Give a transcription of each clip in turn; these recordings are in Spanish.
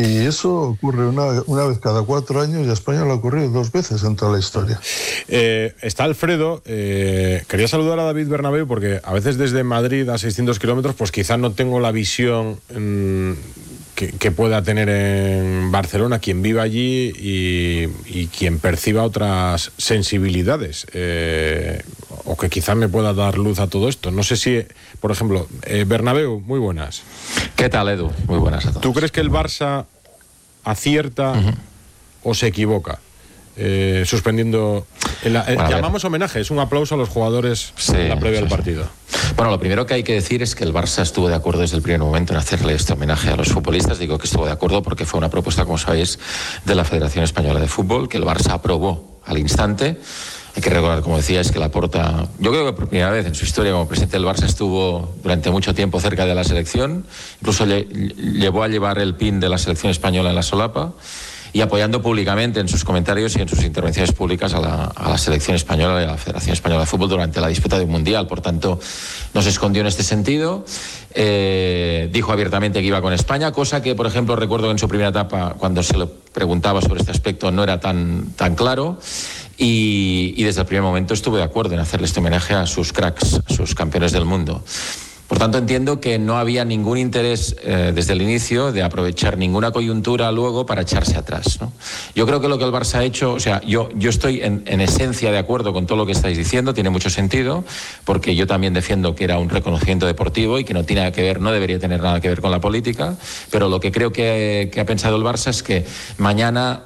Y eso ocurre una vez cada 4 años, y a España lo ha ocurrido 2 veces en toda la historia. Está Alfredo. Quería saludar a David Bernabéu porque a veces desde Madrid a 600 kilómetros pues quizás no tengo la visión que pueda tener en Barcelona quien vive allí y quien perciba otras sensibilidades, o que quizás me pueda dar luz a todo esto. No sé si, por ejemplo, Bernabéu, muy buenas. ¿Qué tal, Edu? Muy buenas a todos. ¿Tú crees que el Barça acierta o se equivoca suspendiendo? Llamamos homenaje, es un aplauso a los jugadores en la previa del partido. Bueno, lo primero que hay que decir es que el Barça estuvo de acuerdo desde el primer momento en hacerle este homenaje a los futbolistas. Digo que estuvo de acuerdo porque fue una propuesta, como sabéis, de la Federación Española de Fútbol, que el Barça aprobó al instante. Hay que recordar, como decía, es que Laporta, yo creo que por primera vez en su historia como presidente del Barça estuvo durante mucho tiempo cerca de la selección, incluso llevó a llevar el pin de la selección española en la solapa, y apoyando públicamente en sus comentarios y en sus intervenciones públicas a la selección española y a la Federación Española de Fútbol durante la disputa de un mundial. Por tanto, no se escondió en este sentido. Dijo abiertamente que iba con España, cosa que, por ejemplo, recuerdo que en su primera etapa, cuando se le preguntaba sobre este aspecto, no era tan claro. Y desde el primer momento estuve de acuerdo en hacerle este homenaje a sus cracks, a sus campeones del mundo. Por tanto, entiendo que no había ningún interés desde el inicio de aprovechar ninguna coyuntura luego para echarse atrás, ¿no? Yo creo que lo que el Barça ha hecho, o sea, yo estoy en esencia de acuerdo con todo lo que estáis diciendo, tiene mucho sentido, porque yo también defiendo que era un reconocimiento deportivo y que no tiene nada que ver, no debería tener nada que ver con la política, pero lo que creo que ha pensado el Barça es que mañana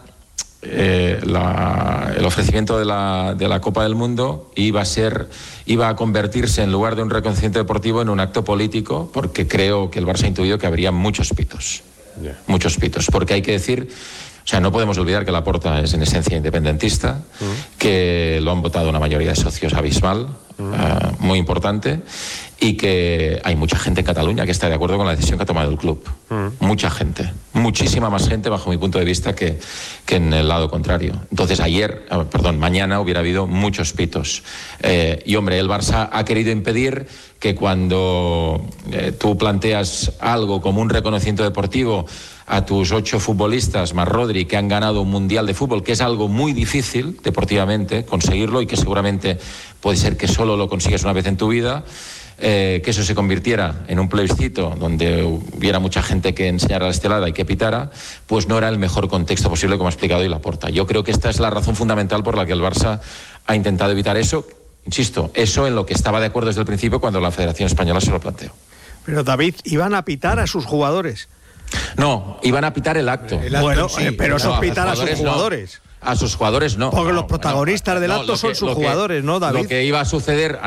el ofrecimiento de la Copa del Mundo iba a convertirse, en lugar de un reconocimiento deportivo, en un acto político, porque creo que el Barça ha intuido que habría muchos pitos, porque hay que decir, o sea, no podemos olvidar que Laporta es en esencia independentista, que lo han votado una mayoría de socios abismal, muy importante, y que hay mucha gente en Cataluña que está de acuerdo con la decisión que ha tomado el club. Mucha gente, muchísima más gente bajo mi punto de vista que en el lado contrario. Entonces mañana hubiera habido muchos pitos. Y hombre, el Barça ha querido impedir que cuando tú planteas algo como un reconocimiento deportivo a tus 8 futbolistas más Rodri, que han ganado un mundial de fútbol, que es algo muy difícil deportivamente conseguirlo y que seguramente puede ser que solo lo consigues una vez en tu vida, que eso se convirtiera en un plebiscito donde hubiera mucha gente que enseñara la estelada y que pitara, pues no era el mejor contexto posible, como ha explicado hoy Laporta. Yo creo que esta es la razón fundamental por la que el Barça ha intentado evitar eso. Insisto, eso en lo que estaba de acuerdo desde el principio cuando la Federación Española se lo planteó. Pero David, ¿iban a pitar a sus jugadores? No, iban a pitar el acto. Bueno, sí, pero eso es pitar a sus jugadores. A sus jugadores no. Porque los protagonistas del acto son sus jugadores, ¿no, David? Lo que iba a suceder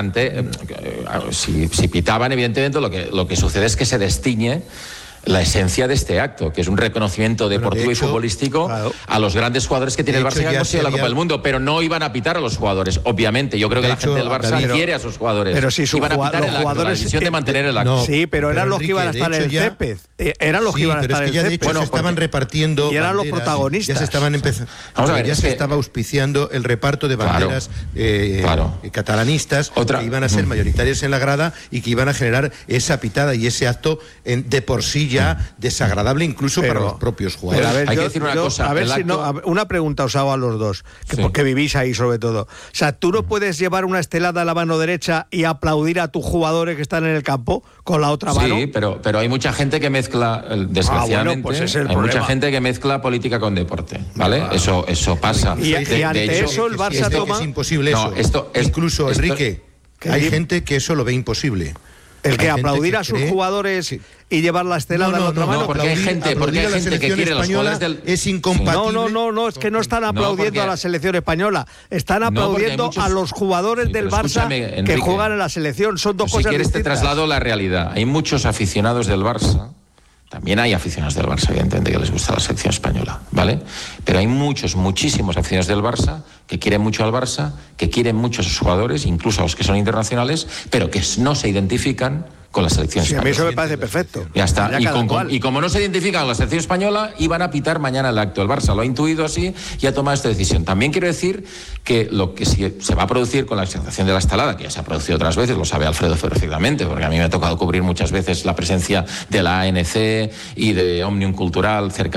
si pitaban, evidentemente, lo que sucede es que se destiñe la esencia de este acto, que es un reconocimiento deportivo y futbolístico a los grandes jugadores que tiene el Barça que han conseguido la Copa del Mundo, pero no iban a pitar a los jugadores, obviamente. Yo creo que la gente del Barça quiere a sus jugadores. Pero si iban a pitar los jugadores, la decisión de mantener el acto. No, sí, pero eran los que iban a estar en el césped. Eran los que iban a estar en el césped. Bueno, se estaban repartiendo. Y eran los protagonistas. Ya se estaban empezando. Ya se estaba auspiciando el reparto de banderas catalanistas que iban a ser mayoritarias en la grada y que iban a generar esa pitada y ese acto de por sí ya desagradable incluso para los propios jugadores. Hay que decir una cosa. Una pregunta os hago a los dos, porque vivís ahí sobre todo. O sea, ¿tú no puedes llevar una estelada a la mano derecha y aplaudir a tus jugadores que están en el campo con la otra mano? Sí, pero hay mucha gente que mezcla, desgraciadamente, pues es el hay problema. Mucha gente que mezcla política con deporte, ¿vale? Eso pasa. Y ante eso el Barça toma... Es imposible eso. Incluso, Enrique, hay gente que eso lo ve imposible. El que aplaudir a sus jugadores y llevar la estelada en la otra mano. Porque hay gente que quiere los jugadores del... Es incompatible. No, es que no están aplaudiendo a la selección española. Están aplaudiendo a los jugadores del Barça, Enrique, que juegan en la selección. Son dos cosas distintas. Si quieres te traslado la realidad. Hay muchos aficionados del Barça. También hay aficionados del Barça, evidentemente, que les gusta la selección española, ¿vale? Pero hay muchísimos aficionados del Barça que quieren mucho al Barça, que quieren mucho a sus jugadores, incluso a los que son internacionales, pero que no se identifican con la selección española. A mí eso me parece perfecto. Ya está. Y como no se identifican con la selección española, iban a pitar mañana el acto. El Barça lo ha intuido así y ha tomado esta decisión. También quiero decir que lo que se va a producir con la exaltación de la estelada, que ya se ha producido otras veces, lo sabe Alfredo perfectamente, porque a mí me ha tocado cubrir muchas veces la presencia de la ANC y de Òmnium Cultural cerca